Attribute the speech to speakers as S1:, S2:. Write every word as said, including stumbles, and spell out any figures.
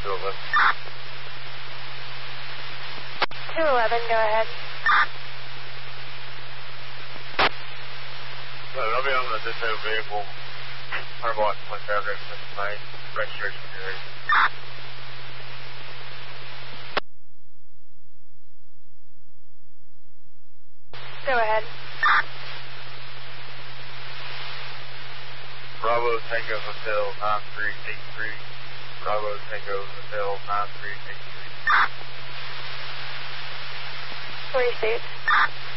S1: two eleven.
S2: two eleven, go ahead.
S1: So I'll be on the disabled vehicle, one hundred block twenty-five, Main, registration area.
S2: Go ahead.
S1: Bravo Tango Hotel nine three eight three. Bravo Tango Hotel nine three eight three.
S2: Three seats.